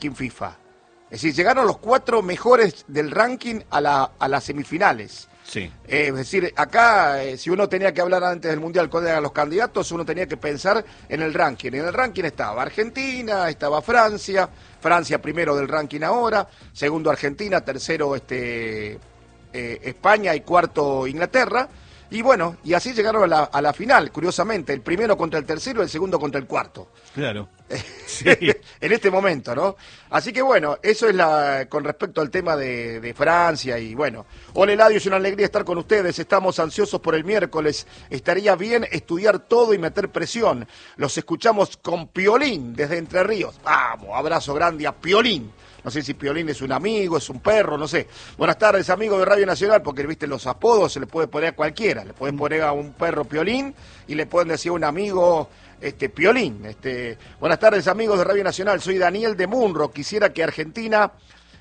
ranking FIFA. Es decir, llegaron los 4 mejores del ranking a las semifinales. Sí. Es decir, acá, si uno tenía que hablar antes del Mundial cuáles eran los candidatos, uno tenía que pensar en el ranking. En el ranking estaba Argentina, estaba Francia, Francia primero del ranking ahora, segundo Argentina, tercero España y cuarto Inglaterra. Y bueno, y así llegaron a la final, curiosamente, el primero contra el tercero y el segundo contra el cuarto. Claro. Sí. En este momento, ¿no? Así que bueno, eso es con respecto al tema de Francia y bueno. Hola Eladio, es una alegría estar con ustedes, estamos ansiosos por el miércoles, estaría bien estudiar todo y meter presión. Los escuchamos con Piolín desde Entre Ríos. Vamos, abrazo grande a Piolín. No sé si Piolín es un amigo, es un perro, no sé. Buenas tardes, amigos de Radio Nacional, porque viste los apodos se le puede poner a cualquiera. Le pueden poner a un perro Piolín y le pueden decir a un amigo Piolín. Buenas tardes, amigos de Radio Nacional, soy Daniel de Munro. Quisiera que Argentina,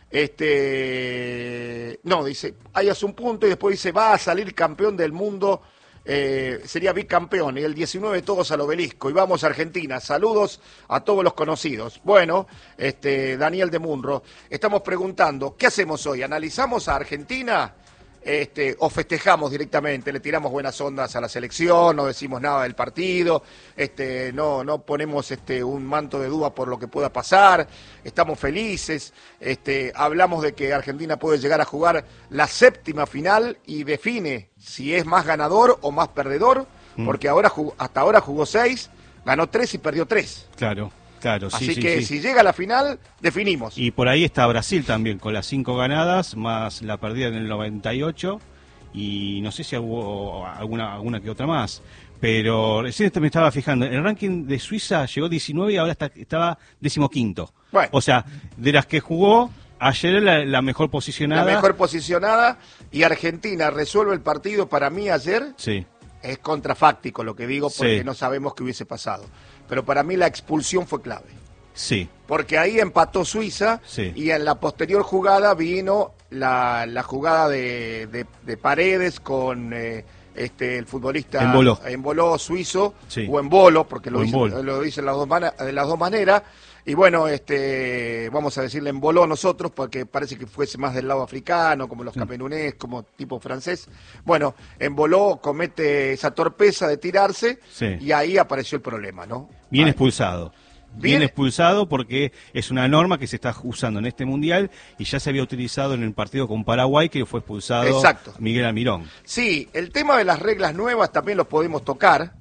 no, dice, hayas un punto y después dice, va a salir campeón del mundo. Sería bicampeón y el 19 todos al Obelisco y vamos a Argentina, saludos a todos los conocidos. Bueno, Daniel de Munro, estamos preguntando, ¿qué hacemos hoy? ¿Analizamos a Argentina o festejamos directamente? ¿Le tiramos buenas ondas a la selección? ¿No decimos nada del partido? No ponemos un manto de duda por lo que pueda pasar? ¿Estamos felices? Hablamos de que Argentina puede llegar a jugar la 7ª final y define si es más ganador o más perdedor, porque hasta ahora jugó 6, ganó 3 y perdió 3. Claro. Claro, Así que si llega a la final, definimos. Y por ahí está Brasil también, con las 5 ganadas, más la perdida en el 98, y no sé si hubo alguna que otra más. Pero recién me estaba fijando, el ranking de Suiza llegó 19 y ahora estaba 15º. Bueno. O sea, de las que jugó, ayer era la mejor posicionada. La mejor posicionada, y Argentina resuelve el partido para mí ayer. Sí. Es contrafáctico lo que digo, porque sí. no sabemos qué hubiese pasado. Pero para mí la expulsión fue clave. Sí. Porque ahí empató Suiza, sí. Y en la posterior jugada vino la jugada de Paredes con el futbolista Embolo suizo, sí. O Embolo, porque lo dicen de las dos maneras. Y bueno, vamos a decirle Embolo nosotros, porque parece que fuese más del lado africano, como los camerunés, como tipo francés. Bueno, Embolo comete esa torpeza de tirarse, sí. Y ahí apareció el problema, ¿no? Bien expulsado. Bien expulsado, porque es una norma que se está usando en este Mundial y ya se había utilizado en el partido con Paraguay, que fue expulsado. Exacto. Miguel Almirón. Sí, el tema de las reglas nuevas también lo podemos tocar,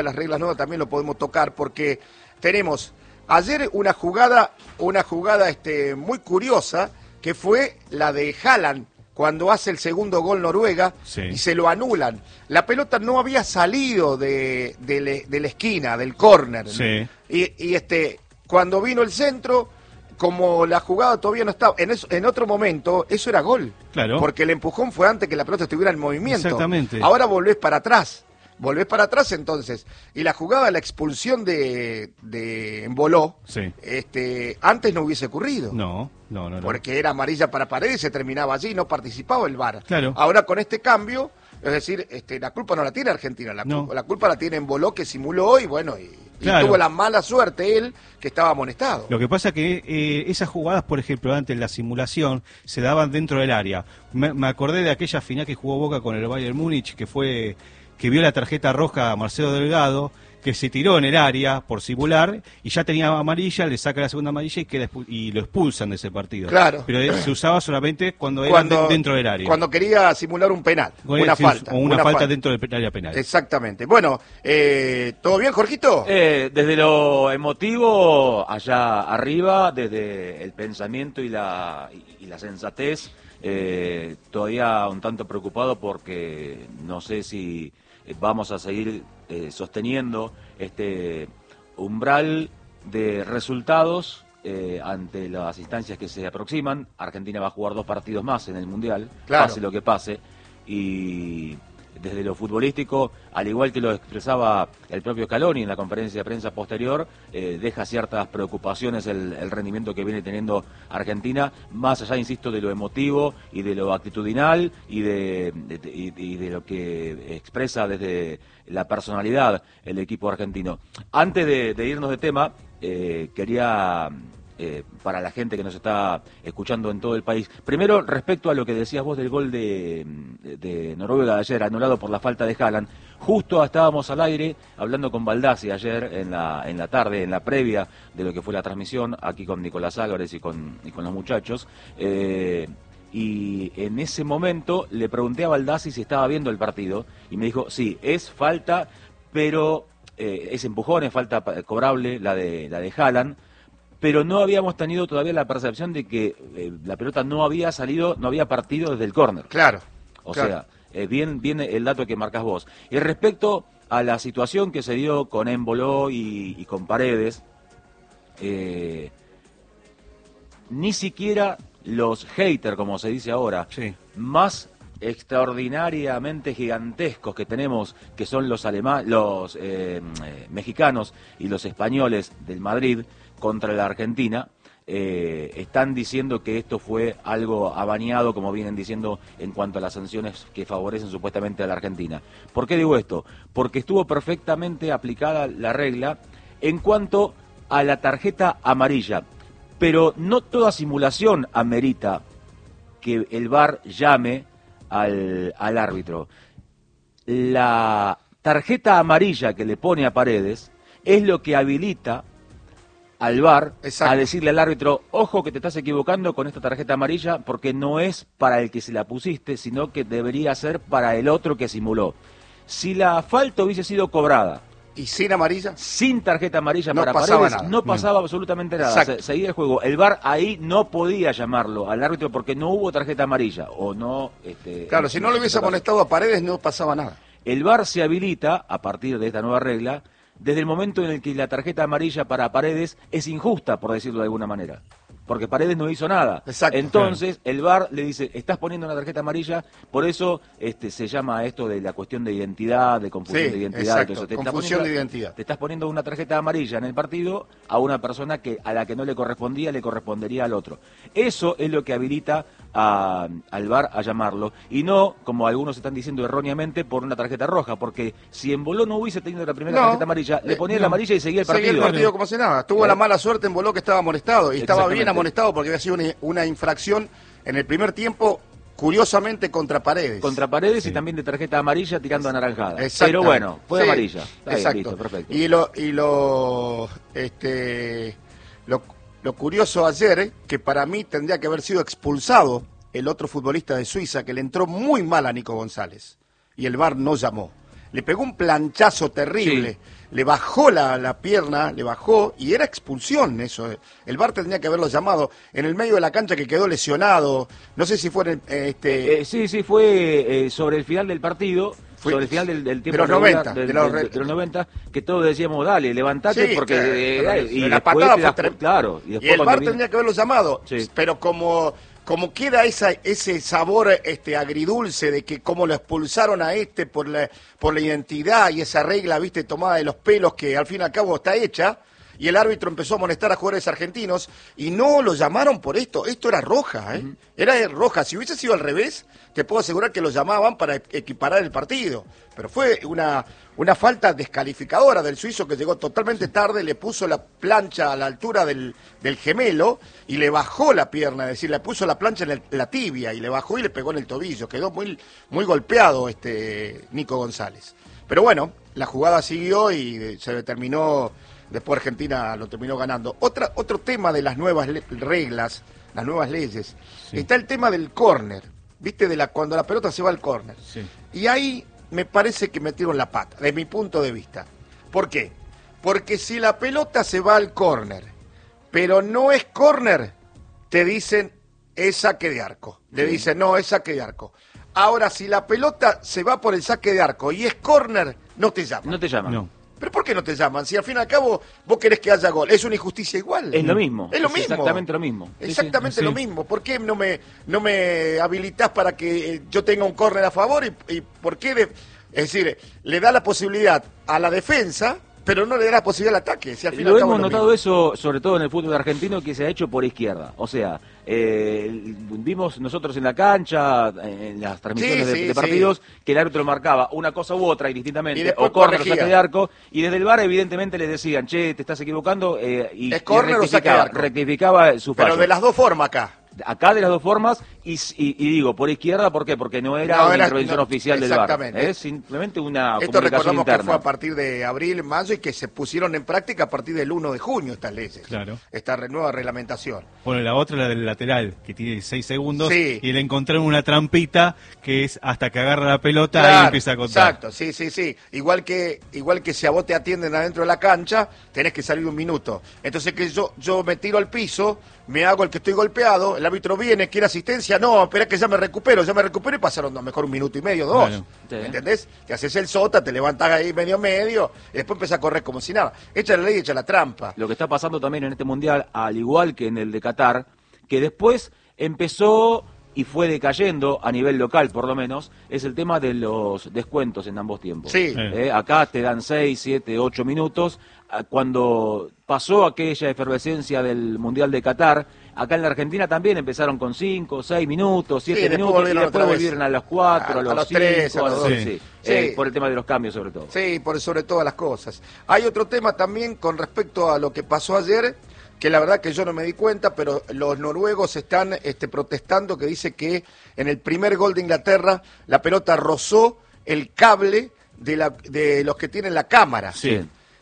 porque tenemos ayer una jugada muy curiosa, que fue la de Haaland, cuando hace el segundo gol Noruega, sí. Y se lo anulan. La pelota no había salido de la esquina, del córner. Sí. Y cuando vino el centro, como la jugada todavía no estaba, en otro momento, eso era gol. Claro. Porque el empujón fue antes que la pelota estuviera en movimiento. Exactamente. Ahora volvés para atrás entonces, y la jugada de la expulsión de Embolo, sí. Antes no hubiese ocurrido. No. Porque era amarilla para Paredes y se terminaba allí, no participaba el VAR. Claro. Ahora con este cambio, es decir, la culpa no la tiene Argentina, la culpa la tiene Embolo, que simuló y bueno, y tuvo la mala suerte él, que estaba amonestado. Lo que pasa es que esas jugadas, por ejemplo, antes la simulación, se daban dentro del área. Me acordé de aquella final que jugó Boca con el Bayern Múnich, que vio la tarjeta roja a Marcelo Delgado, que se tiró en el área por simular y ya tenía amarilla, le saca la segunda amarilla y lo expulsan de ese partido. Claro. Pero se usaba solamente cuando era dentro del área. Cuando quería simular un penal, una falta. O una falta dentro del área penal. Exactamente. Bueno, ¿todo bien, Jorgito? Desde lo emotivo, allá arriba, desde el pensamiento y la sensatez, todavía un tanto preocupado porque no sé si vamos a seguir sosteniendo este umbral de resultados ante las instancias que se aproximan. Argentina va a jugar 2 partidos más en el Mundial, claro. Pase lo que pase, y desde lo futbolístico, al igual que lo expresaba el propio Scaloni en la conferencia de prensa posterior, deja ciertas preocupaciones el rendimiento que viene teniendo Argentina, más allá, insisto, de lo emotivo y de lo actitudinal y de lo que expresa desde la personalidad el equipo argentino. Antes de irnos de tema, quería para la gente que nos está escuchando en todo el país. Primero, respecto a lo que decías vos del gol de Noruega de ayer, anulado por la falta de Haaland, justo estábamos al aire hablando con Baldassi ayer en la tarde, en la previa de lo que fue la transmisión, aquí con Nicolás Álvarez y con los muchachos, y en ese momento le pregunté a Baldassi si estaba viendo el partido, y me dijo, sí, es falta, pero es empujón, es falta cobrable la de Haaland, pero no habíamos tenido todavía la percepción de que la pelota no había salido, no había partido desde el córner. Claro. O sea, bien el dato que marcas vos. Y respecto a la situación que se dio con Embolo y con Paredes, ni siquiera los haters, como se dice ahora, Sí. más extraordinariamente gigantescos que tenemos, que son los mexicanos y los españoles del Madrid contra la Argentina, están diciendo que esto fue algo amañado, como vienen diciendo en cuanto a las sanciones que favorecen supuestamente a la Argentina. ¿Por qué digo esto? Porque estuvo perfectamente aplicada la regla en cuanto a la tarjeta amarilla, pero no toda simulación amerita que el VAR llame al árbitro. La tarjeta amarilla que le pone a Paredes es lo que habilita al VAR a decirle al árbitro, ojo que te estás equivocando con esta tarjeta amarilla porque no es para el que se la pusiste, sino que debería ser para el otro que simuló. Si la falta hubiese sido cobrada ¿y sin amarilla? sin tarjeta amarilla No para pasaba Paredes, nada. no pasaba absolutamente nada. Seguía el juego. El VAR ahí no podía llamarlo al árbitro porque no hubo tarjeta amarilla o no. Claro, si no le hubiese amonestado a Paredes no pasaba nada. El VAR se habilita a partir de esta nueva regla desde el momento en el que la tarjeta amarilla para Paredes es injusta, por decirlo de alguna manera. Porque Paredes no hizo nada. Exacto, Entonces, el VAR le dice, estás poniendo una tarjeta amarilla, por eso se llama esto de la cuestión de identidad, de confusión de identidad. Exacto, confusión de identidad. Te estás poniendo una tarjeta amarilla en el partido a una persona a la que no le correspondía, le correspondería al otro. Eso es lo que habilita al VAR a llamarlo, y no, como algunos están diciendo erróneamente, por una tarjeta roja, porque si Embolo no hubiese tenido la primera tarjeta amarilla, le ponía la amarilla y seguía el partido. Seguía el partido como si nada. Tuvo la mala suerte Embolo que estaba amonestado, y estaba bien amonestado porque había sido una infracción en el primer tiempo, curiosamente contra Paredes. Contra Paredes, sí. Y también de tarjeta amarilla tirando a naranjada. Pero bueno, fue amarilla. Exacto. Listo, perfecto. Lo curioso ayer, que para mí tendría que haber sido expulsado el otro futbolista de Suiza, que le entró muy mal a Nico González, y el VAR no llamó. Le pegó un planchazo terrible, le bajó la pierna, le bajó, y era expulsión eso. El VAR tendría que haberlo llamado en el medio de la cancha, que quedó lesionado. No sé si fue sí, fue sobre el final del partido. Sobre el final del tiempo de los 90, que todos decíamos, dale, levantate, porque y la patada fue claro. Y el VAR tendría que haberlo llamado, pero como queda ese sabor agridulce de que como lo expulsaron a por la identidad y esa regla, viste, tomada de los pelos, que al fin y al cabo está hecha, y el árbitro empezó a amonestar a jugadores argentinos y no lo llamaron por esto. Esto era roja, ¿eh? Era roja. Si hubiese sido al revés, te puedo asegurar que lo llamaban para equiparar el partido. Pero fue una falta descalificadora del suizo, que llegó totalmente tarde, le puso la plancha a la altura del gemelo y le bajó la pierna, es decir, le puso la plancha en la tibia y le bajó y le pegó en el tobillo. Quedó muy, muy golpeado Nico González. Pero bueno, la jugada siguió y se determinó. Después Argentina lo terminó ganando. Otro tema de las nuevas reglas, las nuevas leyes, está el tema del córner, ¿viste? Cuando la pelota se va al córner. Sí. Y ahí me parece que metieron la pata, desde mi punto de vista. ¿Por qué? Porque si la pelota se va al córner, pero no es córner, te dicen es saque de arco. Le dicen, no, es saque de arco. Ahora, si la pelota se va por el saque de arco y es córner, no te llaman. No te llaman. No. ¿Pero por qué no te llaman? Si al fin y al cabo vos querés que haya gol. Es una injusticia igual. Es lo mismo. Es lo mismo. Exactamente lo mismo. Exactamente lo mismo. ¿Por qué no me habilitás para que yo tenga un córner a favor? ¿Y por qué? Es decir, le da la posibilidad a la defensa, pero no le da la posibilidad al ataque. Si al fin lo hemos notado eso, sobre todo en el fútbol argentino, que se ha hecho por izquierda. O sea, vimos nosotros en la cancha, en las transmisiones de partidos, que el árbitro marcaba una cosa u otra indistintamente, o córner o saque de arco, y desde el VAR evidentemente le decían, che, te estás equivocando, y rectificaba su fallo. Pero de las dos formas Acá de las dos formas, y digo, por izquierda, ¿por qué? Porque no era una intervención oficial del VAR. Es simplemente una Esto comunicación recordamos interna. que fue a partir de abril, mayo, y que se pusieron en práctica a partir del 1 de junio estas leyes. Claro. Esta nueva reglamentación. Bueno, la otra, la del lateral, que tiene 6 segundos, Sí. y le encontraron una trampita que es hasta que agarra la pelota y empieza a contar. Exacto, sí. Igual que si a vos te atienden adentro de la cancha, tenés que salir un minuto. Entonces que yo me tiro al piso, me hago el que estoy golpeado, el árbitro viene, quiere asistencia, no, espera que ya me recupero y pasaron a lo mejor un minuto y medio, 2. Bueno, sí. ¿Me entendés? Te haces el sota, te levantás ahí medio, y después empezás a correr como si nada. Echa la ley, echa la trampa. Lo que está pasando también en este Mundial, al igual que en el de Qatar, que después empezó y fue decayendo a nivel local, por lo menos, es el tema de los descuentos en ambos tiempos. Sí. Acá te dan 6, 7, 8 minutos. Cuando pasó aquella efervescencia del Mundial de Qatar, acá en la Argentina también empezaron con 5, 6 minutos, 7 minutos, y después volvieron a los 4, a los 3, 5, a los 2. Sí. Por el tema de los cambios sobre todo. Sí, por sobre todas las cosas. Hay otro tema también con respecto a lo que pasó ayer, que la verdad que yo no me di cuenta, pero los noruegos están protestando, que dice que en el primer gol de Inglaterra la pelota rozó el cable de los que tienen la cámara. Sí.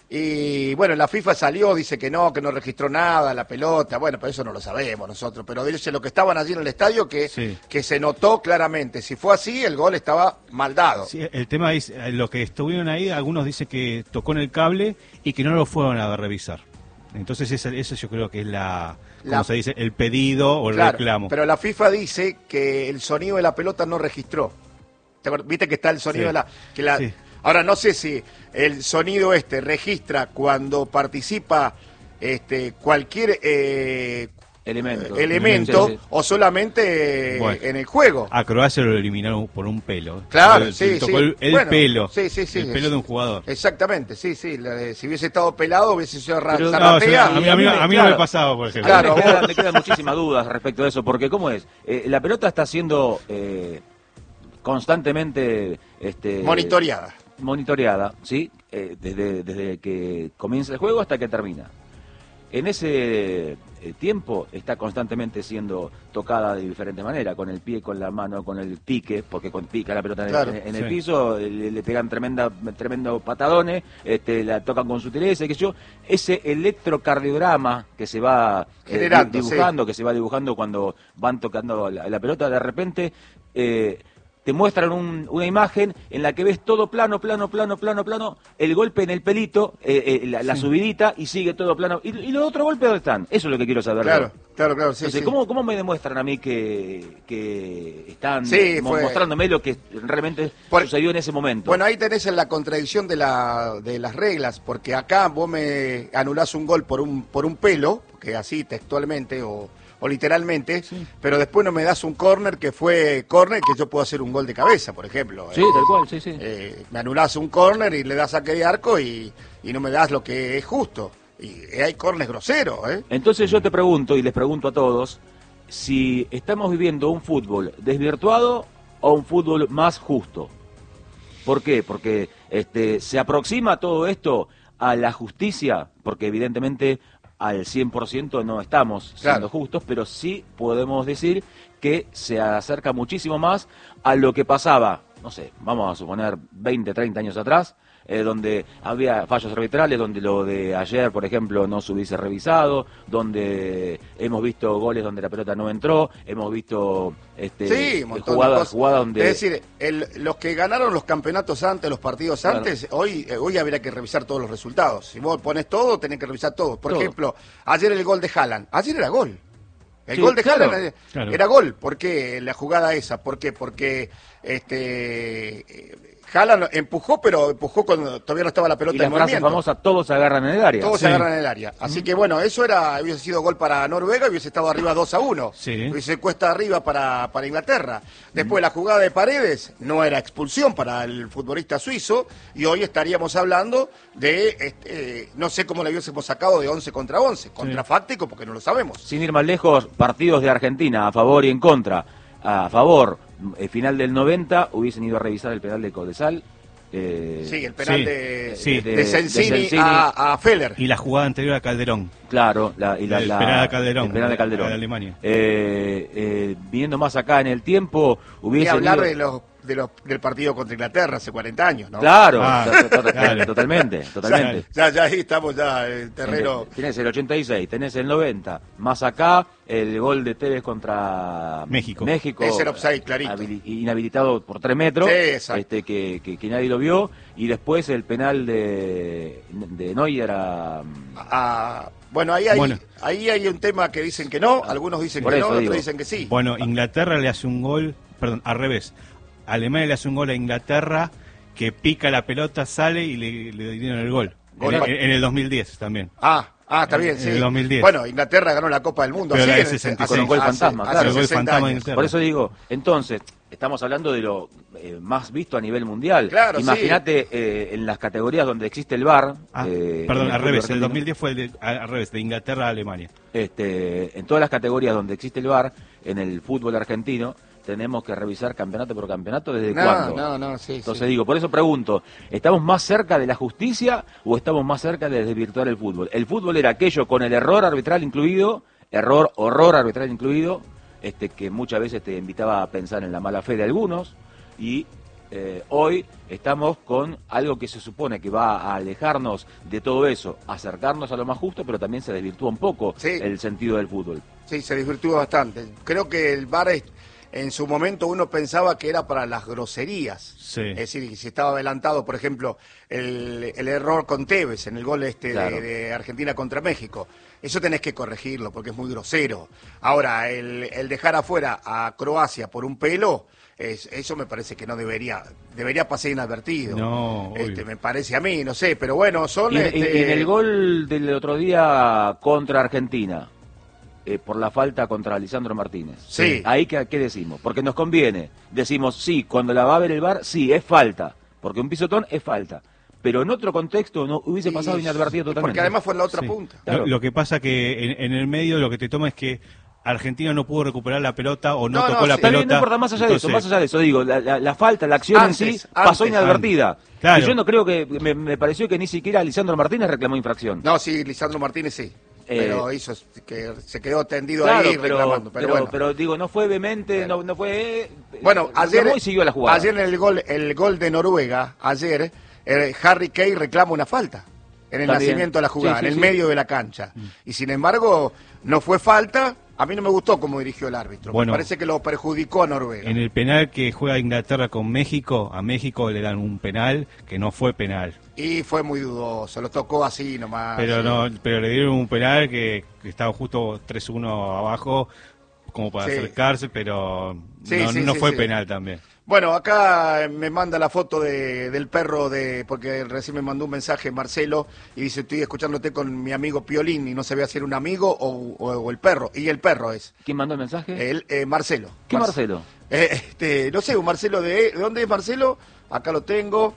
Y bueno, la FIFA salió, dice que no registró nada, la pelota, bueno, pero eso no lo sabemos nosotros, pero dice lo que estaban allí en el estadio que se notó claramente. Si fue así, el gol estaba mal dado. Sí, el tema es, lo que estuvieron ahí, algunos dicen que tocó en el cable y que no lo fueron a revisar. Entonces eso yo creo que es ¿cómo se dice? El pedido o el reclamo. Pero la FIFA dice que el sonido de la pelota no registró. ¿Viste que está el sonido de la... Sí. Ahora, no sé si el sonido registra cuando participa cualquier elemento sí. O solamente en el juego. A Croacia lo eliminaron por un pelo. Claro, Tocó el pelo. Sí. El pelo de un jugador. Exactamente, sí. Si hubiese estado pelado, hubiese sido a mí no me pasaba, por ejemplo. Claro, me quedan muchísimas dudas respecto a eso, porque ¿cómo es? La pelota está siendo constantemente monitoreada, ¿sí? Desde que comienza el juego hasta que termina. En ese tiempo está constantemente siendo tocada de diferente manera, con el pie, con la mano, con el pique, porque con pica la pelota en el piso, le pegan tremendo patadones, la tocan con sutileza, qué sé yo. Ese electrocardiograma que se va dibujando, que se va dibujando cuando van tocando la pelota, de repente te muestran una imagen en la que ves todo plano, el golpe en el pelito, la subidita, y sigue todo plano. ¿Y los otros golpes dónde están? Eso es lo que quiero saber. Claro, sí. Entonces, ¿cómo me demuestran a mí que están mostrándome lo que realmente sucedió en ese momento? Bueno, ahí tenés la contradicción de las reglas, porque acá vos me anulás un gol por un pelo, que así textualmente o literalmente, pero después no me das un córner que fue córner que yo puedo hacer un gol de cabeza, por ejemplo. Sí, tal cual, sí. Me anulás un córner y le das saque de arco y no me das lo que es justo. Y hay córneres groseros, Entonces yo te pregunto, y les pregunto a todos, si estamos viviendo un fútbol desvirtuado o un fútbol más justo. ¿Por qué? Porque se aproxima todo esto a la justicia, porque evidentemente al 100% no estamos siendo justos, pero sí podemos decir que se acerca muchísimo más a lo que pasaba, no sé, vamos a suponer 20, 30 años atrás, donde había fallos arbitrales, donde lo de ayer, por ejemplo, no se hubiese revisado, donde hemos visto goles donde la pelota no entró, hemos visto jugadas donde... Es decir, los que ganaron los campeonatos antes, los partidos antes, hoy habría que revisar todos los resultados. Si vos pones todo, tenés que revisar todo. Por ejemplo, ayer el gol de Haaland, ayer era gol. El gol de Haaland era gol. ¿Por qué la jugada esa? ¿Por qué? Porque Haaland empujó, pero empujó cuando todavía no estaba la pelota Y la en frase movimiento. famosa, todos se agarran en el área. Todos se agarran en el área. Así que bueno, eso hubiese sido gol para Noruega y hubiese estado arriba 2-1. Sí. Hubiese cuesta arriba para Inglaterra. Después la jugada de Paredes no era expulsión para el futbolista suizo y hoy estaríamos hablando de, no sé cómo le hubiésemos sacado de 11 contra 11. Contrafáctico porque no lo sabemos. Sin ir más lejos, partidos de Argentina a favor y en contra. A favor, final del 90, hubiesen ido a revisar el penal de Codesal. Sí, el penal de Sensini Sensini a Feller. Y la jugada anterior a Calderón. Claro, El penal a Calderón. El penal de Calderón. De Alemania. Viniendo más acá en el tiempo, Y hubiesen hablar ido... del partido contra Inglaterra hace 40 años, ¿no? Claro, claro. totalmente. Ya ahí estamos ya en terreno. Tenés el 86, tenés el 90, más acá el gol de Tevez contra México. Ese era offside, clarito. Inhabilitado por 3 metros, Sí, exacto. que nadie lo vio, y después el penal de Neuer Bueno, ahí hay un tema que dicen que no, algunos dicen Por que eso no, digo. otros dicen que sí. Bueno, Inglaterra le hace un gol, perdón, al revés. Alemania le hace un gol a Inglaterra que pica la pelota, sale y le dieron el gol. En el 2010 también. Está bien, sí. En el 2010. Bueno, Inglaterra ganó la Copa del Mundo. Pero así, la de en 66. con un gol fantasma, hace claro. El gol 60 fantasma de años. Inglaterra. Por eso digo, entonces, estamos hablando de lo más visto a nivel mundial. Claro, imagínate en las categorías donde existe el VAR. Perdón, al revés. El 2010 fue al revés, de Inglaterra a Alemania. En todas las categorías donde existe el VAR, en el fútbol argentino, tenemos que revisar campeonato por campeonato desde cuándo. Sí. Entonces digo, por eso pregunto, ¿estamos más cerca de la justicia o estamos más cerca de desvirtuar el fútbol? El fútbol era aquello con el error arbitral incluido, horror arbitral incluido, que muchas veces te invitaba a pensar en la mala fe de algunos, y hoy estamos con algo que se supone que va a alejarnos de todo eso, acercarnos a lo más justo, pero también se desvirtúa un poco el sentido del fútbol. Sí, se desvirtúa bastante. Creo que el VAR en su momento uno pensaba que era para las groserías. Sí. Es decir, si estaba adelantado, por ejemplo, el error con Tevez en el gol Claro. de Argentina contra México. Eso tenés que corregirlo porque es muy grosero. Ahora, el dejar afuera a Croacia por un pelo, eso me parece que no debería pasar inadvertido. No, obvio. Me parece a mí, no sé, pero bueno, son... Y en el gol del otro día contra Argentina, por la falta contra Lisandro Martínez. Sí. Ahí ¿qué decimos? Porque nos conviene. Decimos, sí, cuando la va a ver el VAR, sí, es falta. Porque un pisotón es falta. Pero en otro contexto no hubiese pasado inadvertido totalmente. Porque además fue en la otra Sí. punta. Claro. Lo que pasa que en el medio lo que te toma es que Argentina no pudo recuperar la pelota o no tocó la Está bien, pelota. no importa, más allá Entonces, de eso, digo, la falta, la acción en sí pasó inadvertida. Claro. Y yo no creo que, me pareció que ni siquiera Lisandro Martínez reclamó infracción. No, sí, Lisandro Martínez sí. Pero hizo que se quedó tendido Claro, ahí reclamando. Pero bueno. pero digo, no fue vehemente, no fue... Bueno, ayer, y siguió la jugada. ayer en el gol de Noruega, ayer, Harry Kane reclama una falta en el También. nacimiento de la jugada, Sí, en el sí. medio de la cancha. Y sin embargo, no fue falta. A mí no me gustó cómo dirigió el árbitro. Bueno, me parece que lo perjudicó a Noruega. en el penal que juega Inglaterra con México, a México le dan un penal que no fue penal. Y fue muy dudoso, lo tocó así nomás. Pero no, pero le dieron un penal que estaba justo 3-1 abajo como para Sí. acercarse, pero Sí, no, sí, no sí, fue sí. penal también. Bueno, acá me manda la foto del perro, porque recién me mandó un mensaje Marcelo y dice, estoy escuchándote con mi amigo Piolín y no sabía si era un amigo o el perro. Y el perro es, ¿Quién mandó el mensaje? Marcelo. ¿Qué Marcelo? No sé, un Marcelo ¿de dónde es Marcelo? Acá lo tengo.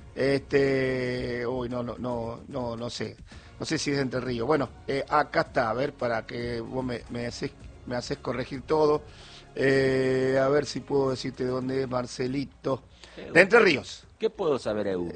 Uy, no sé. No sé si es de Entre Ríos. Bueno, acá está, a ver, para que vos me haces corregir todo. A ver si puedo decirte de dónde es Marcelito. De Entre Ríos. ¿Qué puedo saber, Eu?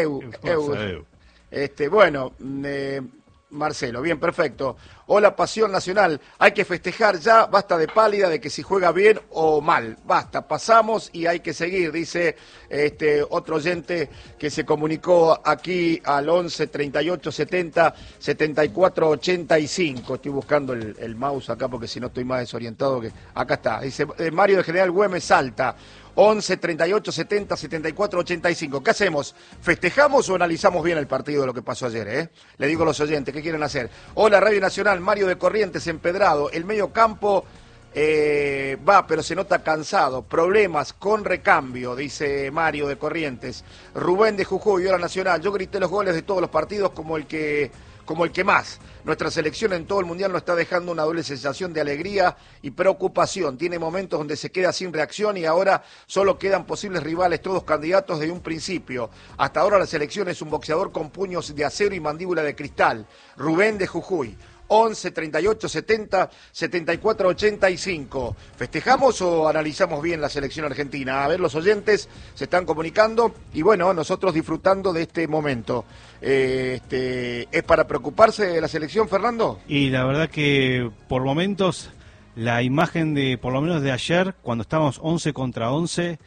Bueno, Marcelo, bien, perfecto. Hola, Pasión Nacional. Hay que festejar ya, basta de pálida, de que si juega bien o mal. Basta, pasamos y hay que seguir, dice otro oyente que se comunicó aquí al 11 38 70 74 85. Estoy buscando el mouse acá porque si no estoy más desorientado que... Acá está, dice Mario de General Güemes Salta. 11 38 70 74 85. ¿Qué hacemos? ¿Festejamos o analizamos bien el partido de lo que pasó ayer? Le digo a los oyentes, ¿qué quieren hacer? Hola, Radio Nacional, Mario de Corrientes, Empedrado. El medio campo Va, pero se nota cansado. Problemas con recambio, dice Mario de Corrientes. Rubén de Jujuy, Hora Nacional. Yo grité los goles de todos los partidos como el que más. Nuestra selección en todo el mundial nos está dejando una doble sensación de alegría y preocupación. Tiene momentos donde se queda sin reacción y ahora solo quedan posibles rivales, todos candidatos de un principio. Hasta ahora la selección es un boxeador con puños de acero y mandíbula de cristal. Rubén de Jujuy. 11 38 70 74 85. ¿Festejamos o analizamos bien la selección argentina? A ver, los oyentes se están comunicando y bueno, nosotros disfrutando de este momento. ¿Es para preocuparse de la selección, Fernando? Y la verdad que por momentos la imagen de, por lo menos de ayer, cuando estábamos 11 contra 11,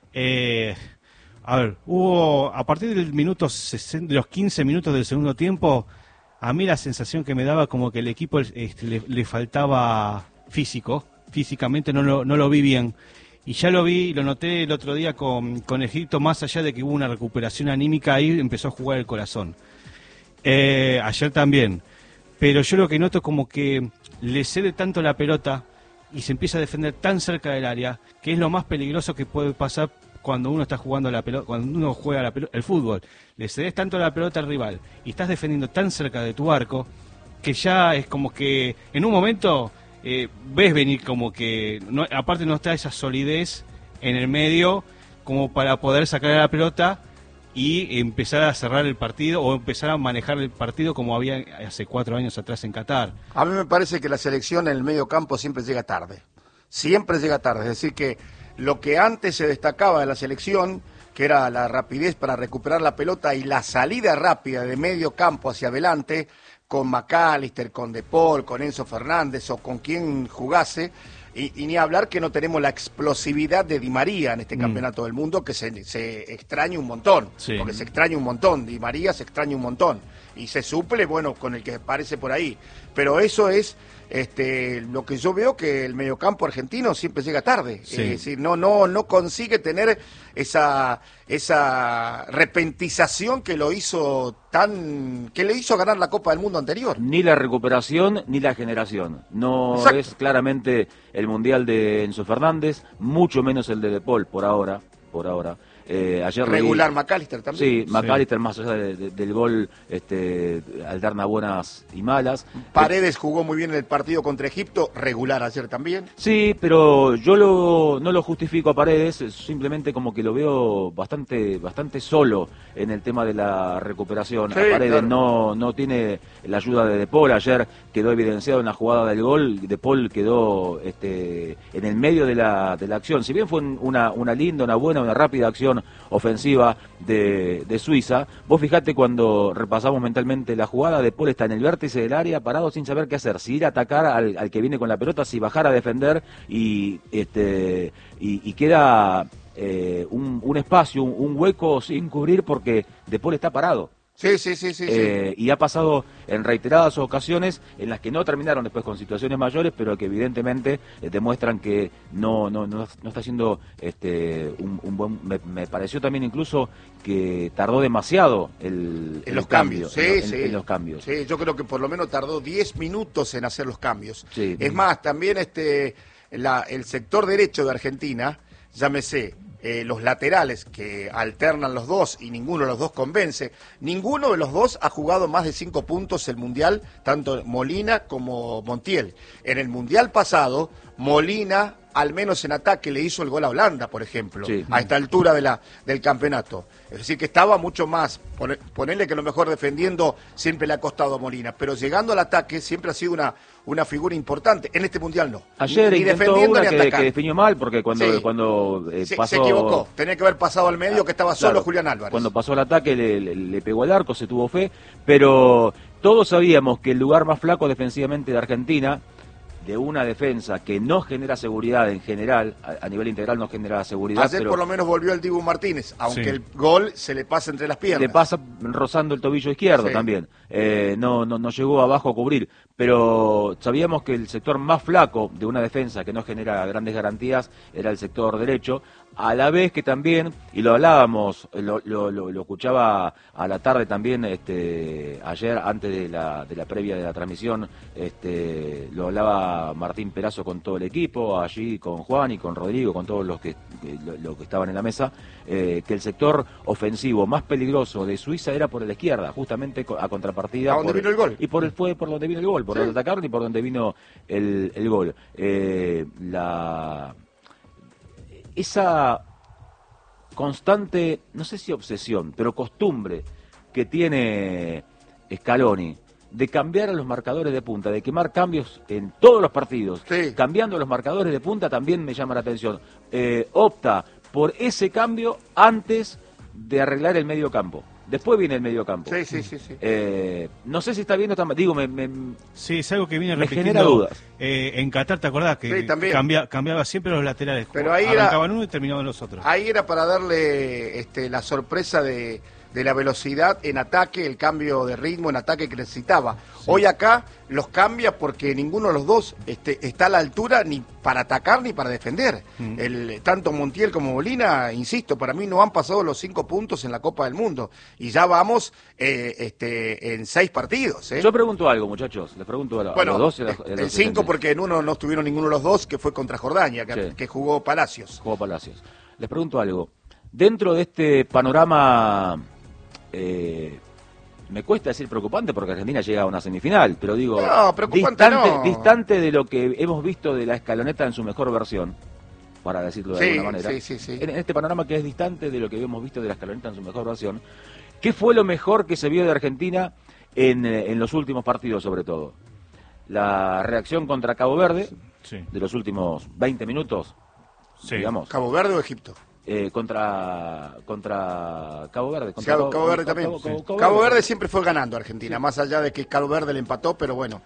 a ver, hubo a partir del minuto 60, de los 15 minutos del segundo tiempo, a mí la sensación que me daba como que el equipo le faltaba físicamente no lo vi bien. Y ya lo vi, lo noté el otro día con Egipto, más allá de que hubo una recuperación anímica, ahí empezó a jugar el corazón. Ayer también. Pero yo lo que noto como que le cede tanto la pelota y se empieza a defender tan cerca del área, que es lo más peligroso que puede pasar cuando uno está jugando la pelota, cuando uno juega el fútbol. Le cedes tanto la pelota al rival y estás defendiendo tan cerca de tu arco que ya es como que en un momento ves venir como que no, aparte no está esa solidez en el medio como para poder sacar la pelota y empezar a cerrar el partido o empezar a manejar el partido como había hace 4 años atrás en Qatar. A mí me parece que la selección en el medio campo siempre llega tarde. Siempre llega tarde. Es decir que lo que antes se destacaba de la selección, que era la rapidez para recuperar la pelota y la salida rápida de medio campo hacia adelante, con McAllister, con De Paul, con Enzo Fernández o con quien jugase, y ni hablar que no tenemos la explosividad de Di María en este campeonato del mundo, que se extraña un montón, sí. Porque se extraña un montón, Di María se extraña un montón, y se suple, bueno, con el que aparece por ahí, pero eso es lo que yo veo, que el mediocampo argentino siempre llega tarde, sí. Es decir, no consigue tener esa repentización que le hizo ganar la Copa del Mundo anterior. Ni la recuperación ni la generación. No Exacto. es claramente el mundial de Enzo Fernández, mucho menos el de Paul por ahora. Ayer Regular McAllister también. Sí, McAllister más allá del gol alterna buenas y malas. Paredes jugó muy bien en el partido contra Egipto, regular ayer también. Sí, pero yo no lo justifico a Paredes, simplemente como que lo veo bastante solo en el tema de la recuperación. Sí, a Paredes claro. no tiene la ayuda de Paul. Ayer quedó evidenciado en la jugada del gol, De Paul quedó en el medio de la acción. Si bien fue una linda, una buena, una rápida acción ofensiva de Suiza, vos fijate cuando repasamos mentalmente la jugada, De Paul está en el vértice del área parado sin saber qué hacer, si ir a atacar al que viene con la pelota, si bajar a defender y queda un espacio, un hueco sin cubrir porque De Paul está parado. Sí. Y ha pasado en reiteradas ocasiones en las que no terminaron después con situaciones mayores, pero que evidentemente demuestran que no está haciendo un buen... Me pareció también incluso que tardó demasiado en los cambios. En los cambios. Sí, yo creo que por lo menos tardó 10 minutos en hacer los cambios. Sí. Es más, también el sector derecho de Argentina, llámese los laterales que alternan los dos y ninguno de los dos convence. Ninguno de los dos ha jugado más de 5 puntos el Mundial, tanto Molina como Montiel. En el Mundial pasado, Molina, al menos en ataque, le hizo el gol a Holanda, por ejemplo, sí. A esta altura del campeonato. Es decir, que estaba mucho más, ponerle que a lo mejor defendiendo siempre le ha costado a Molina, pero llegando al ataque siempre ha sido una figura importante. En este Mundial no. Ayer ni intentó defendiendo una ni que atacando. definió mal, porque Sí. cuando pasó... Se equivocó, tenía que haber pasado al medio, que estaba solo Claro, Julián Álvarez. Cuando pasó el ataque le pegó al arco, se tuvo fe, pero todos sabíamos que el lugar más flaco defensivamente de Argentina, de una defensa que no genera seguridad en general, a nivel integral no genera seguridad. Ayer pero por lo menos volvió el Dibu Martínez, aunque Sí. el gol se le pasa entre las piernas. le pasa rozando el tobillo izquierdo Sí. también. No llegó abajo a cubrir, pero sabíamos que el sector más flaco de una defensa que no genera grandes garantías era el sector derecho, a la vez que también, y lo hablábamos, lo escuchaba a la tarde también, ayer antes de la previa de la transmisión, lo hablaba estaba Martín Perazo con todo el equipo, allí con Juan y con Rodrigo, con todos los que estaban en la mesa, que el sector ofensivo más peligroso de Suiza era por la izquierda, justamente a contrapartida. ¿A dónde vino el gol? Y fue por donde vino el gol, por donde atacaron y por donde vino el gol. Esa constante, no sé si obsesión, pero costumbre que tiene Scaloni de cambiar a los marcadores de punta, de quemar cambios en todos los partidos, sí, cambiando los marcadores de punta, también me llama la atención. Opta por ese cambio antes de arreglar el medio campo. Después viene el medio campo. Sí. No sé si está viendo, digo, sí, es algo que viene me repitiendo. genera dudas. En Qatar, ¿te acordás? Que Sí, también. cambiaba siempre los laterales. Pero ahí arrancaban uno y terminaban los otros. Ahí era para darle la sorpresa de la velocidad en ataque, el cambio de ritmo en ataque que necesitaba. Sí. Hoy acá los cambia porque ninguno de los dos está a la altura ni para atacar ni para defender. Tanto Montiel como Molina, insisto, para mí no han pasado los 5 puntos en la Copa del Mundo. Y ya vamos en 6 partidos. Yo pregunto algo, muchachos. Les pregunto a los dos. El 5 porque en uno no estuvieron ninguno de los dos, que fue contra Jordania, que jugó Palacios. Les pregunto algo. Dentro de este panorama... me cuesta decir preocupante porque Argentina llega a una semifinal, pero digo, distante de lo que hemos visto de la escaloneta en su mejor versión, para decirlo de alguna manera. Sí. En este panorama que es distante de lo que hemos visto de la escaloneta en su mejor versión, ¿qué fue lo mejor que se vio de Argentina en los últimos partidos, sobre todo? La reacción contra Cabo Verde, de los últimos 20 minutos, digamos. ¿Cabo Verde o Egipto? Contra Cabo Verde. Cabo Verde también. Cabo Verde siempre fue ganando Argentina, más allá de que Cabo Verde le empató, pero bueno,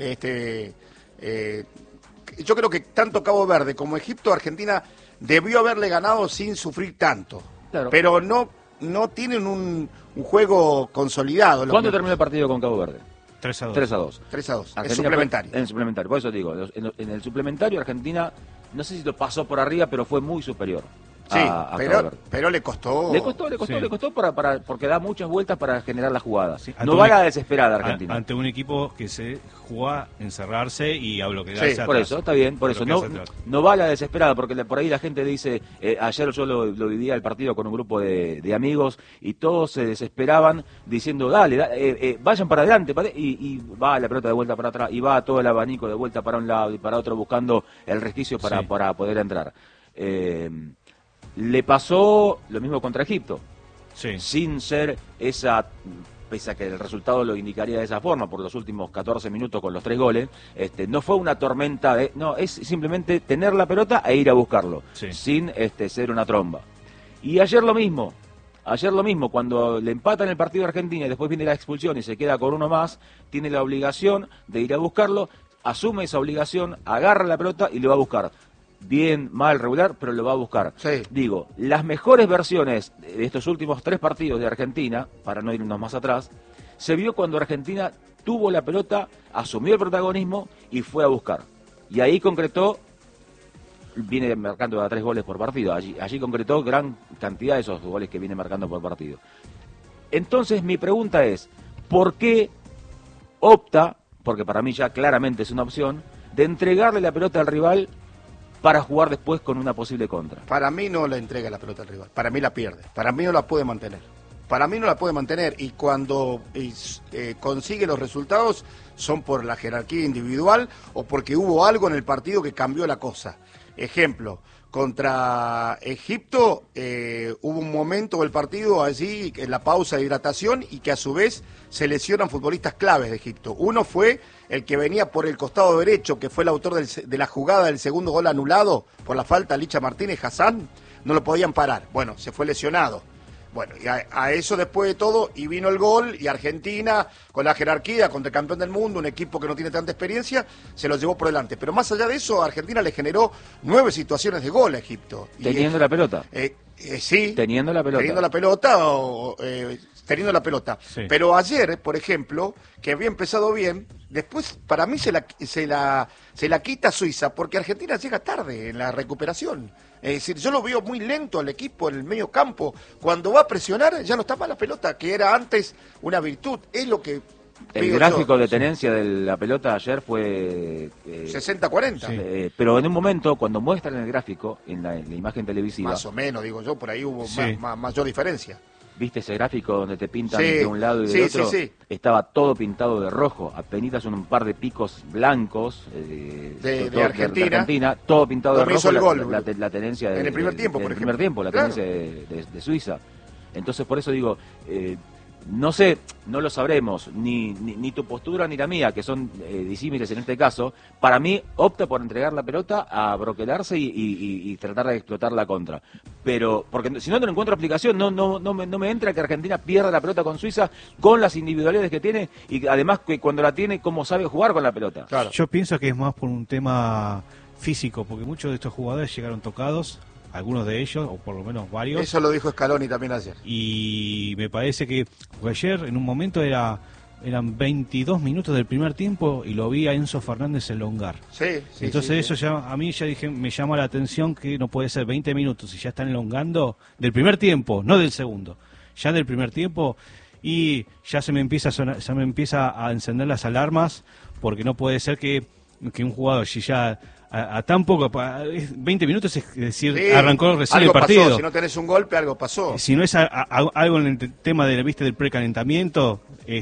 yo creo que tanto Cabo Verde como Egipto, Argentina debió haberle ganado sin sufrir tanto, claro. Pero no tienen un juego consolidado. ¿Cuándo terminó el partido con Cabo Verde? 3-2. 3-2. En suplementario. En suplementario, por eso digo, en el suplementario Argentina, no sé si lo pasó por arriba, pero fue muy superior. Sí, pero le costó. Le costó porque da muchas vueltas para generar la jugada. Sí, no va a la desesperada Argentina. Ante un equipo que se juega a encerrarse y a bloquearse atrás. Por eso, está bien, por eso. No va a la desesperada, porque por ahí la gente dice, ayer yo lo vivía el partido con un grupo de amigos y todos se desesperaban diciendo, dale, vayan para adelante, y va la pelota de vuelta para atrás, y va todo el abanico de vuelta para un lado y para otro buscando el resquicio para poder entrar. Le pasó lo mismo contra Egipto, sin ser esa, pese a que el resultado lo indicaría de esa forma, por los últimos 14 minutos con los 3 goles, no fue una tormenta, es simplemente tener la pelota e ir a buscarlo, sin ser una tromba. Y ayer lo mismo, cuando le empatan el partido a Argentina y después viene la expulsión y se queda con uno más, tiene la obligación de ir a buscarlo, asume esa obligación, agarra la pelota y lo va a buscar. Bien, mal, regular, pero lo va a buscar. Digo, las mejores versiones de estos últimos 3 partidos de Argentina, para no irnos más atrás, se vio cuando Argentina tuvo la pelota, asumió el protagonismo y fue a buscar. Y ahí concretó, viene marcando a 3 goles por partido, allí concretó gran cantidad de esos goles que viene marcando por partido. Entonces mi pregunta es, ¿por qué opta, porque para mí ya claramente es una opción, de entregarle la pelota al rival para jugar después con una posible contra? Para mí no le entrega la pelota al rival, para mí la pierde, para mí no la puede mantener. Y cuando consigue los resultados son por la jerarquía individual o porque hubo algo en el partido que cambió la cosa. Ejemplo, contra Egipto hubo un momento del partido allí en la pausa de hidratación y que a su vez se lesionan futbolistas claves de Egipto. Uno fue el que venía por el costado derecho, que fue el autor de la jugada del segundo gol anulado por la falta de Licha Martínez, Hassan, no lo podían parar. Bueno, se fue lesionado. Bueno, y a eso después de todo, y vino el gol, y Argentina, con la jerarquía, contra el campeón del mundo, un equipo que no tiene tanta experiencia, se lo llevó por delante. Pero más allá de eso, Argentina le generó 9 situaciones de gol a Egipto. Teniendo la pelota. Sí. Teniendo la pelota. Teniendo la pelota. Sí. Pero ayer, por ejemplo, que había empezado bien, después para mí se la quita Suiza, porque Argentina llega tarde en la recuperación. Es decir, yo lo veo muy lento al equipo en el medio campo. Cuando va a presionar, ya no está más la pelota, que era antes una virtud. Es lo que El gráfico de tenencia de la pelota ayer fue 60-40. Sí. Pero en un momento, cuando muestran el gráfico en la imagen televisiva, Más o menos, digo yo, por ahí hubo Sí. mayor diferencia. ¿viste ese gráfico donde te pintan Sí, de un lado y del sí, otro? sí. Estaba todo pintado de rojo, apenas un par de picos blancos sobre todo Argentina. todo pintado de Como hizo rojo, el gol, la tenencia en el primer tiempo, por ejemplo. primer tiempo, la Claro. tenencia de Suiza. Entonces, por eso digo, no sé, no lo sabremos, ni tu postura ni la mía, que son disímiles en este caso. Para mí, opta por entregar la pelota a broquelarse y tratar de explotar la contra. Pero, porque si no encuentro explicación, no me entra que Argentina pierda la pelota con Suiza, con las individualidades que tiene, y además que cuando la tiene, cómo sabe jugar con la pelota. Claro. Yo pienso que es más por un tema físico, porque muchos de estos jugadores llegaron tocados, algunos de ellos, o por lo menos varios. Eso lo dijo Scaloni también ayer. Y me parece que ayer en un momento eran 22 minutos del primer tiempo y lo vi a Enzo Fernández elongar. Sí, sí. Entonces sí, eso ya a mí ya dije, me llama la atención que no puede ser 20 minutos y ya están elongando del primer tiempo, no del segundo, ya del primer tiempo, y ya se me empieza a encender las alarmas, porque no puede ser que un jugador, si ya a tan poco, 20 minutos, es decir, Sí, arrancó recién el algo partido. pasó. Si no tenés un golpe, algo pasó. Si no es algo en el tema del precalentamiento,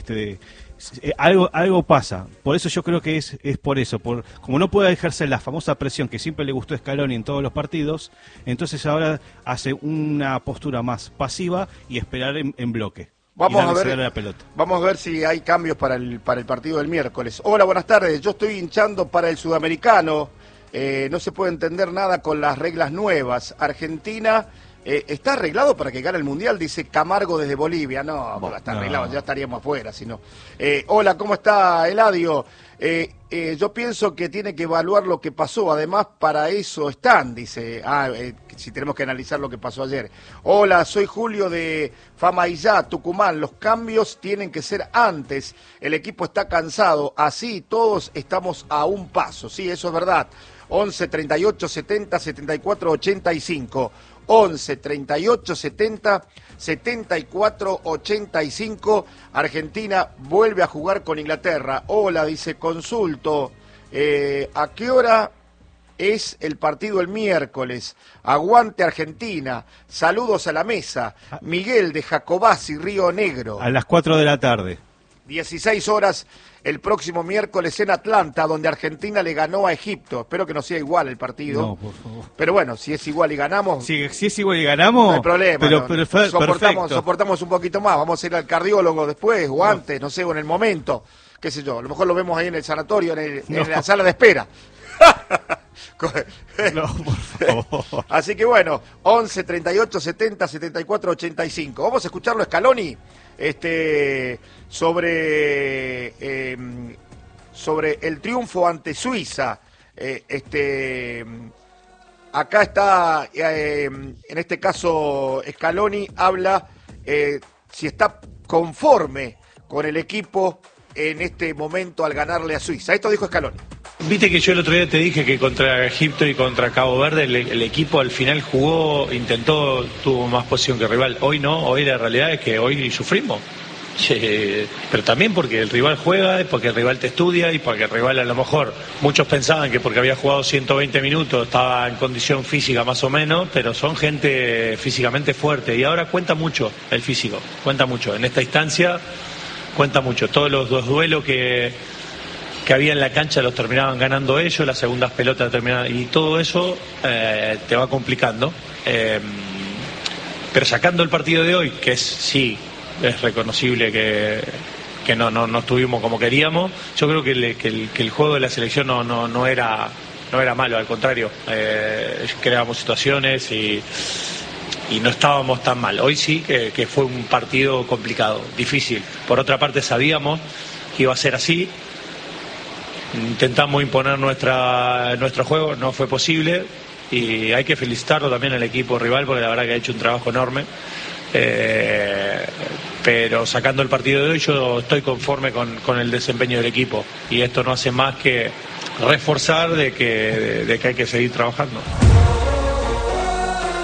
algo pasa. Por eso yo creo que es por eso. Como no puede ejercer la famosa presión que siempre le gustó a Scaloni en todos los partidos, entonces ahora hace una postura más pasiva y esperar en bloque. Vamos Y a ver, darle la pelota. vamos a ver si hay cambios para el partido del miércoles. Hola, buenas tardes. Yo estoy hinchando para el sudamericano. No se puede entender nada con las reglas nuevas. Argentina está arreglado para que gane el Mundial, dice Camargo desde Bolivia. No, está arreglado, ya estaríamos afuera. Si no. Hola, ¿cómo está Eladio? Yo pienso que tiene que evaluar lo que pasó. Además, para eso están, dice. Si tenemos que analizar lo que pasó ayer. Hola, soy Julio de Famaillá, Tucumán. Los cambios tienen que ser antes. El equipo está cansado. Así todos estamos a un paso. Sí, eso es verdad. 11 38 70 74 85. 11 38 70 74 85. Argentina vuelve a jugar con Inglaterra. Hola, dice, consulto. ¿A qué hora es el partido el miércoles? Aguante Argentina. Saludos a la mesa. Miguel de Jacobasi, Río Negro. A las 4 de la tarde. 16 horas el próximo miércoles en Atlanta, donde Argentina le ganó a Egipto. Espero que no sea igual el partido. No, por favor. Pero bueno, si es igual y ganamos, Si es igual y ganamos, no hay problema. pero no. perfecto. Soportamos un poquito más. Vamos a ir al cardiólogo después o antes, no sé, o en el momento. Qué sé yo, a lo mejor lo vemos ahí en el sanatorio, en la sala de espera. No, por favor. Así que bueno, 11 38 70 74 85. Vamos a escucharlo a Scaloni sobre el triunfo ante Suiza. Acá está, en este caso, Scaloni habla si está conforme con el equipo en este momento al ganarle a Suiza. Esto dijo Scaloni. Viste que yo el otro día te dije que contra Egipto y contra Cabo Verde el equipo al final jugó, intentó, tuvo más posición que el rival. Hoy no, hoy la realidad es que hoy sufrimos. Pero también porque el rival juega, porque el rival te estudia y porque el rival a lo mejor, muchos pensaban que porque había jugado 120 minutos estaba en condición física más o menos, pero son gente físicamente fuerte y ahora cuenta mucho el físico, cuenta mucho. En esta instancia cuenta mucho. Todos los dos duelos que había en la cancha los terminaban ganando ellos, las segundas pelotas terminaban, y todo eso te va complicando. Pero sacando el partido de hoy, que es reconocible que no estuvimos como queríamos, yo creo que el juego de la selección no era malo, al contrario, creábamos situaciones y no estábamos tan mal. Hoy sí que fue un partido complicado, difícil. Por otra parte sabíamos que iba a ser así. Intentamos imponer nuestro juego, no fue posible y hay que felicitarlo también al equipo rival porque la verdad que ha hecho un trabajo enorme. Pero sacando el partido de hoy yo estoy conforme con el desempeño del equipo y esto no hace más que reforzar de que hay que seguir trabajando.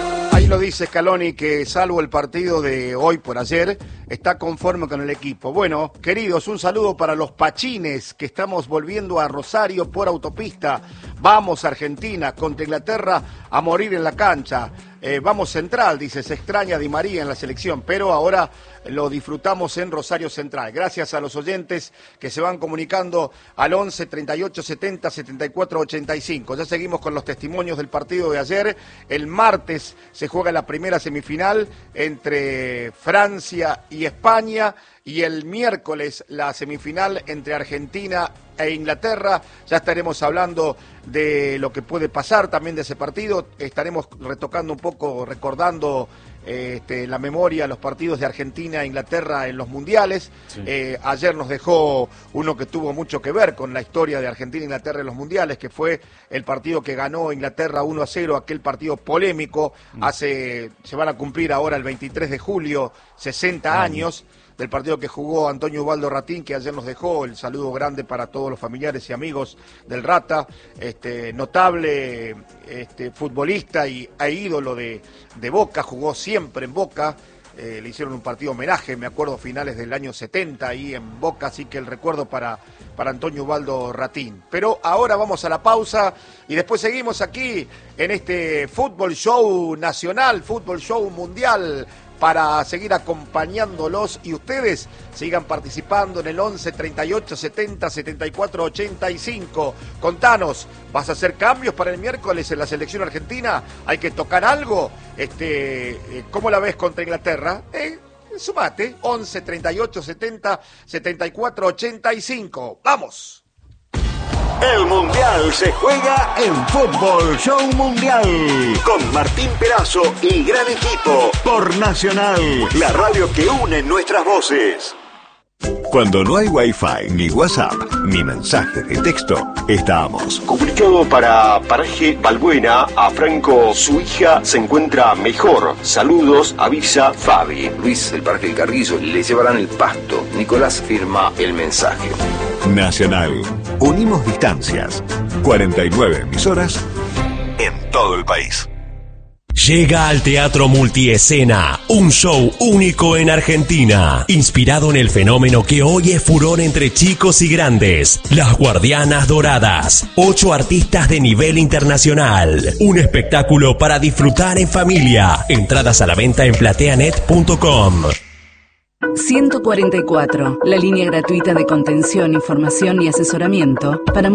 Danilo dice Scaloni que salvo el partido de hoy por ayer, está conforme con el equipo. Bueno, queridos, un saludo para los pachines que estamos volviendo a Rosario por autopista. Vamos Argentina, contra Inglaterra a morir en la cancha. Vamos Central, dice, se extraña Di María en la selección, pero ahora lo disfrutamos en Rosario Central. Gracias a los oyentes que se van comunicando al 11 38 70 74 85. Ya seguimos con los testimonios del partido de ayer. El martes se juega la primera semifinal entre Francia y España, y el miércoles la semifinal entre Argentina e Inglaterra. Ya estaremos hablando de lo que puede pasar también de ese partido. Estaremos retocando un poco, recordando la memoria, los partidos de Argentina e Inglaterra en los mundiales. Sí. Ayer nos dejó uno que tuvo mucho que ver con la historia de Argentina e Inglaterra en los mundiales, que fue el partido que ganó Inglaterra 1-0, aquel partido polémico. Se van a cumplir ahora el 23 de julio 60 años del partido que jugó Antonio Ubaldo Ratín, que ayer nos dejó. El saludo grande para todos los familiares y amigos del Rata, notable futbolista e ídolo de Boca, jugó siempre en Boca. Le hicieron un partido homenaje, me acuerdo, finales del año 70 ahí en Boca, así que el recuerdo para Antonio Ubaldo Ratín. Pero ahora vamos a la pausa y después seguimos aquí en este Fútbol Show Nacional, Fútbol Show Mundial, para seguir acompañándolos y ustedes sigan participando en el 11 38 70 74 85. Contanos, ¿vas a hacer cambios para el miércoles en la selección argentina? ¿Hay que tocar algo? ¿Cómo la ves contra Inglaterra? Sumate, 11 38 70 74 85. ¡Vamos! El Mundial se juega en Fútbol Show Mundial con Martín Perazo y gran equipo por Nacional, la radio que une nuestras voces. Cuando no hay Wi-Fi, ni WhatsApp, ni mensajes de texto, estamos. Comunicado para Paraje Balbuena, a Franco, su hija se encuentra mejor. Saludos, avisa Fabi. Luis del Parque del Carrizo, le llevarán el pasto. Nicolás firma el mensaje. Nacional, unimos distancias. 49 emisoras en todo el país. Llega al Teatro Multiescena, un show único en Argentina, inspirado en el fenómeno que hoy es furor entre chicos y grandes, Las Guardianas Doradas, 8 artistas de nivel internacional, un espectáculo para disfrutar en familia, entradas a la venta en plateanet.com. 144, la línea gratuita de contención, información y asesoramiento para